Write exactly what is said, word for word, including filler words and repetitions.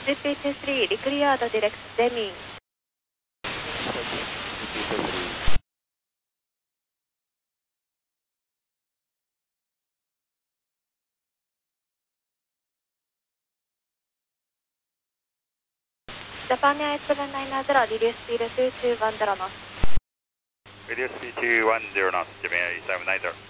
ジーピーツースリー Recleared Direct Deming. Japan Air seven nine zero, reduce speed to two one zero knots. Reduce speed to one zero knots, Japan Air seven nine zero.